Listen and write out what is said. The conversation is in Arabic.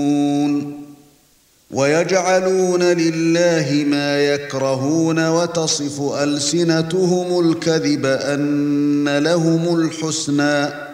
وَيَجْعَلُونَ لِلَّهِ مَا يَكْرَهُونَ وَتَصِفُ أَلْسِنَتُهُمُ الْكَذِبَ أَنَّ لَهُمُ الْحُسْنَى